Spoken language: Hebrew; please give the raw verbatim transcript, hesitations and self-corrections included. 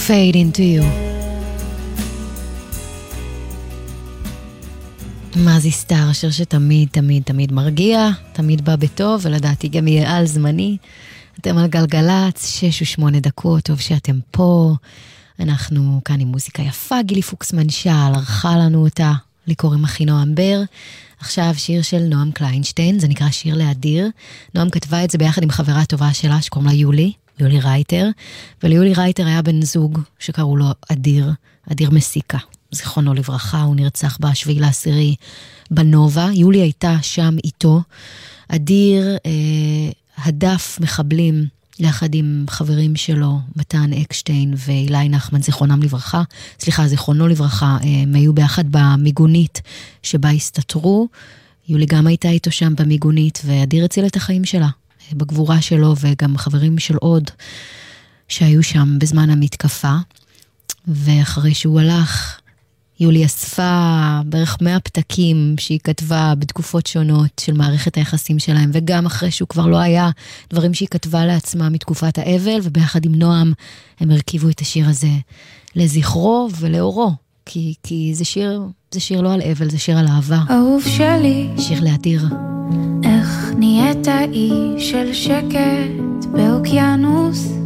Fade into you. מזי סטאר, שיר שתמיד תמיד תמיד מרגיע, תמיד בא בטוב, ולדעתי גם יהיה על זמני. אתם על גלגלץ, שש ושמונה דקות, טוב שאתם פה. אנחנו כאן עם מוזיקה יפה, גילי פוקסמן שעל, ערכה לנו אותה, לי קוראים אחינועם בר. עכשיו שיר של נועם קליינשטיין, זה נקרא שיר לאדיר. נועם כתבה את זה ביחד עם חברה טובה שלה, שקוראים לה יולי, יולי רייטר, וליולי רייטר היה בן זוג שקראו לו אדיר, אדיר מסיקה. זיכרונו לברכה, הוא נרצח בשביעי לעשירי בנובה, יולי הייתה שם איתו, אדיר אה, הדף מחבלים יחד עם חברים שלו, מתן אקשטיין ואילי נחמן, זיכרונם לברכה, סליחה, זיכרונו לברכה, הם היו ביחד במיגונית שבה הסתתרו, יולי גם הייתה איתו שם במיגונית, ואדיר הציל את החיים שלה, בגבורה שלו, וגם חברים של עוד שהיו שם בזמן המתקפה, ואחרי שהוא הלך, יולי אספה בערך מאה פתקים שהיא כתבה בתקופות שונות של מערכת היחסים שלהם, וגם אחרי שהוא כבר לא היה, דברים שהיא כתבה לעצמה מתקופת האבל, וביחד עם נועם הם הרכיבו את השיר הזה לזכרו ולאורו, כי, כי זה שיר, זה שיר לא על אבל, זה שיר על אהבה. אהוב שלי, שיר לאדיר. איך נהיית אי של שקט באוקיינוס,